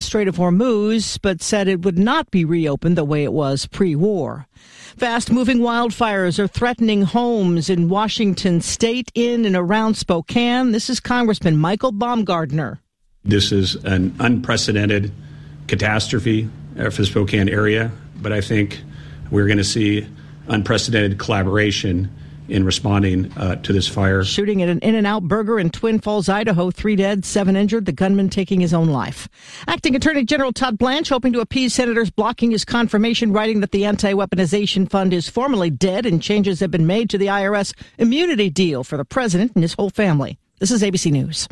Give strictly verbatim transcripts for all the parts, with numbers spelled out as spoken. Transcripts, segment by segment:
Strait of Hormuz, but said it would not be reopened the way it was pre-war. Fast-moving wildfires are threatening homes in Washington state, in and around Spokane. This is Congressman Michael Baumgardner. This is an unprecedented catastrophe for the Spokane area, but I think we're going to see unprecedented collaboration in responding uh, to this fire. Shooting at an In-N-Out Burger in Twin Falls, Idaho. Three dead, seven injured. The gunman taking his own life. Acting Attorney General Todd Blanche hoping to appease senators blocking his confirmation, writing that the anti-weaponization fund is formally dead and changes have been made to the I R S immunity deal for the president and his whole family. This is A B C News.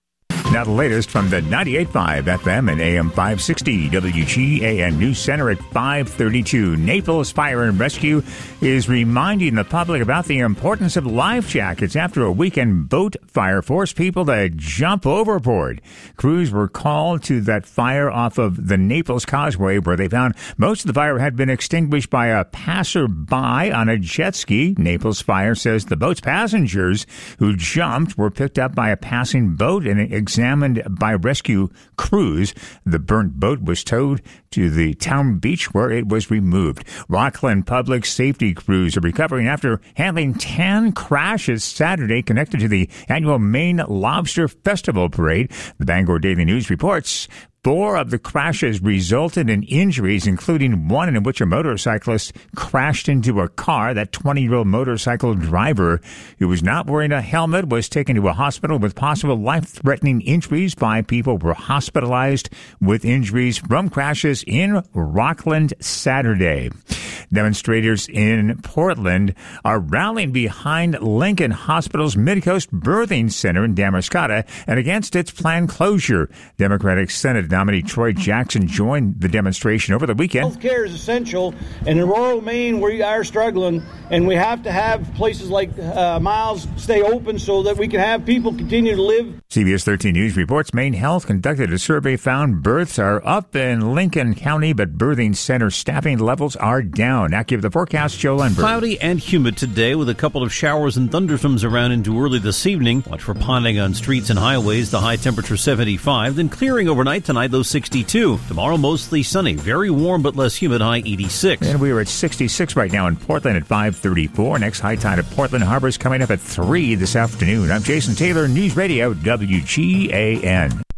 Now the latest from the ninety-eight point five F M and A M five sixty W G A N News Center at five thirty-two. Naples Fire and Rescue is reminding the public about the importance of life jackets after a weekend boat fire forced people to jump overboard. Crews were called to that fire off of the Naples Causeway, where they found most of the fire had been extinguished by a passerby on a jet ski. Naples Fire says the boat's passengers who jumped were picked up by a passing boat and examined by rescue crews. The burnt boat was towed to the town beach where it was removed. Rockland Public Safety crews are recovering after handling ten crashes Saturday connected to the annual Maine Lobster Festival Parade. The Bangor Daily News reports four of the crashes resulted in injuries, including one in which a motorcyclist crashed into a car. That twenty-year-old motorcycle driver, who was not wearing a helmet, was taken to a hospital with possible life-threatening injuries. Five people were hospitalized with injuries from crashes in Rockland Saturday. Demonstrators in Portland are rallying behind Lincoln Hospital's Midcoast Birthing Center in Damariscotta and against its planned closure. Democratic Senate nominee Troy Jackson joined the demonstration over the weekend. Health care is essential, and in rural Maine we are struggling, and we have to have places like uh, Miles stay open so that we can have people continue to live. C B S thirteen News reports Maine Health conducted a survey found births are up in Lincoln County, but birthing center staffing levels are down. Now give the forecast, Joe Lundberg. Cloudy and humid today with a couple of showers and thunderstorms around into early this evening. Watch for ponding on streets and highways. The high temperature seventy-five, then clearing overnight tonight, low sixty-two. Tomorrow mostly sunny, very warm but less humid, high eighty-six. And we are at sixty-six right now in Portland at five thirty-four. Next high tide at Portland Harbor is coming up at three this afternoon. I'm Jason Taylor, News Radio W G A N.